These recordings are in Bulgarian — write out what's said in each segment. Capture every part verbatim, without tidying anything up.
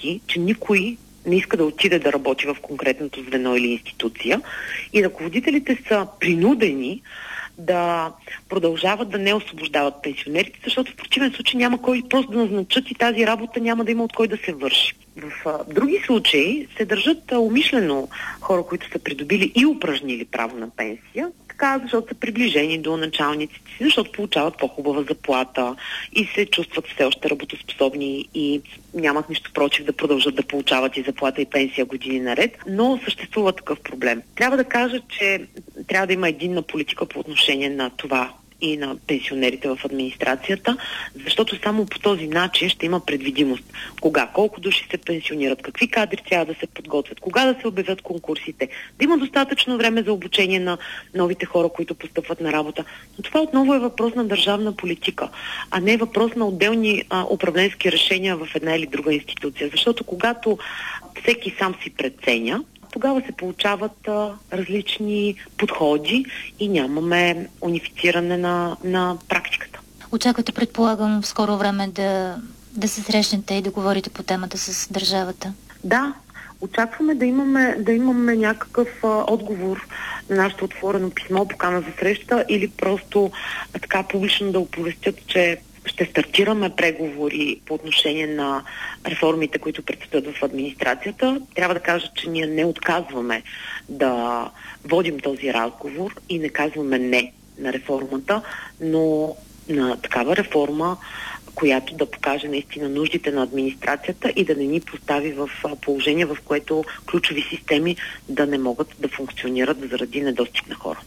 практики, че никой не иска да отиде да работи в конкретното звено или институция и ръководителите са принудени да продължават да не освобождават пенсионерите, защото в противен случай няма кой просто да назначат и тази работа няма да има от кой да се върши. В а, други случаи се държат а, умишлено хора, които са придобили и упражнили право на пенсия, така, защото са приближени до началниците си, защото получават по-хубава заплата и се чувстват все още работоспособни и нямат нищо против да продължат да получават и заплата и пенсия години наред, но съществува такъв проблем. Трябва да кажа, че трябва да има единна политика по отношение на това и на пенсионерите в администрацията, защото само по този начин ще има предвидимост. Кога, колко души се пенсионират, какви кадри трябва да се подготвят, кога да се обявят конкурсите, да има достатъчно време за обучение на новите хора, които постъпват на работа. Но това отново е въпрос на държавна политика, а не въпрос на отделни а, управленски решения в една или друга институция. Защото когато всеки сам си преценя, тогава се получават а, различни подходи и нямаме унифициране на, на практиката. Очаквате, предполагам, в скоро време да, да се срещнете и да говорите по темата с държавата? Да, очакваме да имаме, да имаме някакъв а, отговор на нашето отворено писмо, покана за среща или просто а, така публично да оповестят, че ще стартираме преговори по отношение на реформите, които предстоят в администрацията. Трябва да кажа, че ние не отказваме да водим този разговор и не казваме не на реформата, но на такава реформа, която да покаже наистина нуждите на администрацията и да не ни постави в положение, в което ключови системи да не могат да функционират заради недостиг на хора.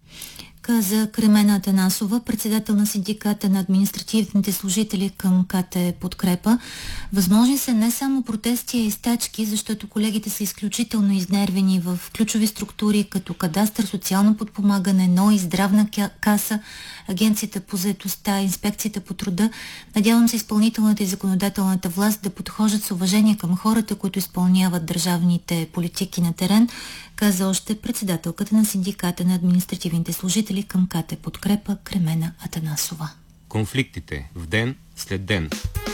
Каза Кремена Атанасова, председател на синдиката на административните служители към КТ Подкрепа. Възможни са не само протести, а и стачки, защото колегите са изключително изнервени в ключови структури като кадастър, социално подпомагане, НОИ и здравна каса, Агенцията по заетостта, Инспекцията по труда. Надявам се изпълнителната и законодателната власт да подхождат с уважение към хората, които изпълняват държавните политики на терен, каза още председателката на синдиката на административните служители към КТ Подкрепа Кремена Атанасова. Конфликтите в ден след ден.